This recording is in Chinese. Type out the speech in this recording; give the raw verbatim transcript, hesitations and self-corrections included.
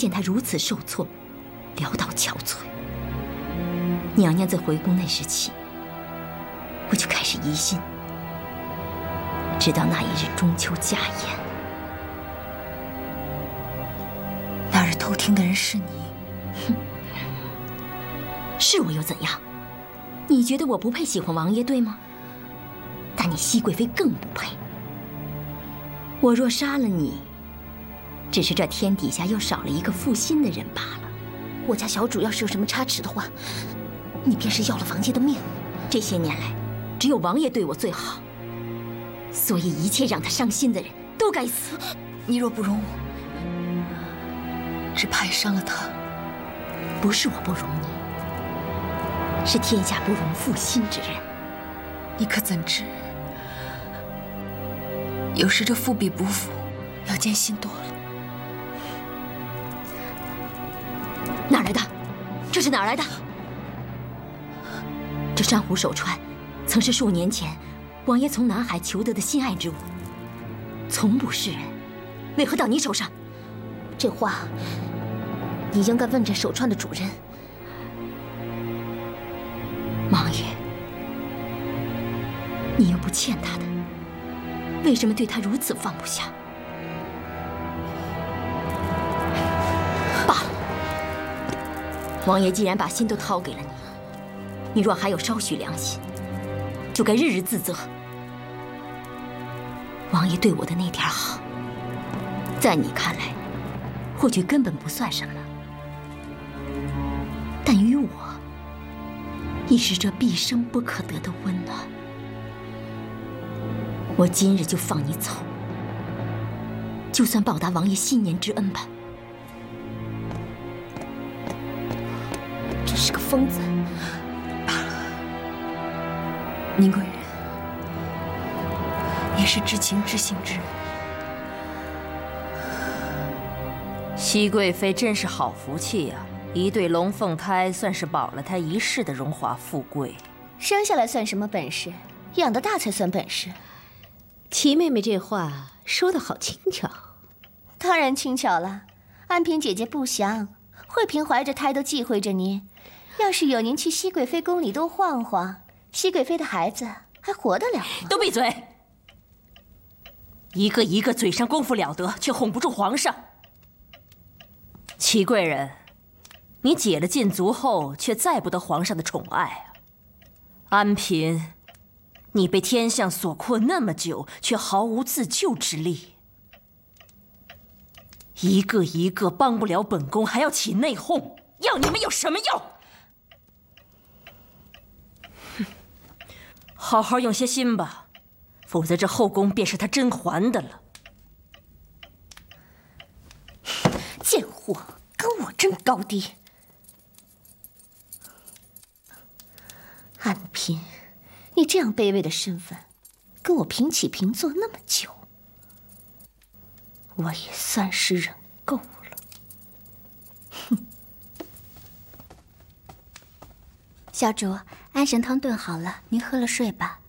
见他如此受挫，潦倒憔悴，娘娘在回宫那时起，我就开始疑心。直到那一日中秋佳宴， 那日偷听的人是你。 哼，是我又怎样？你觉得我不配喜欢王爷，对吗？但你熹贵妃更不配。我若杀了你，只是这天底下又少了一个负心的人罢了。 我家小主要是有什么差池的话，你便是要了王爷的命。 这些年来，只有王爷对我最好，所以一切让他伤心的人都该死。 你若不容我，只怕也伤了他。 不是我不容你，是天下不容负心之人。 你可怎知，有时这富比不富，要艰辛多了。 哪来的？这是哪来的？这珊瑚手串，曾是数年前王爷从南海求得的心爱之物，从不是人，为何到你手上？ 这话，你应该问这手串的主人。 王爷，你又不欠他的，为什么对他如此放不下？罢了，王爷既然把心都掏给了你，你若还有稍许良心，就该日日自责。王爷对我的那点好，在你看来，或许根本不算什么，但于我，已是这毕生不可得的温暖。我今日就放你走，就算报答王爷新年之恩吧。 真是个疯子！ 罢了，宁贵人，也是知情知性之人。 熹贵妃真是好福气呀、啊！一对龙凤胎，算是保了她一世的荣华富贵。 生下来算什么本事？养得大才算本事。 齐妹妹这话说得好轻巧。 当然轻巧了。安嫔姐姐不详，惠嫔怀着胎都忌讳着您。要是有您去熹贵妃宫里多晃晃，熹贵妃的孩子还活得了吗？ 都闭嘴！一个一个嘴上功夫了得，却哄不住皇上。齐贵人，你解了禁足后，却再不得皇上的宠爱啊！安嫔，你被天象所困那么久，却毫无自救之力，一个一个帮不了本宫，还要起内讧，要你们有什么用？哼，好好用些心吧，否则这后宫便是他甄嬛的了。 贱货，跟我争高低！安嫔，你这样卑微的身份，跟我平起平坐那么久，我也算是忍够了。哼！ 小主，安神汤炖好了，您喝了睡吧。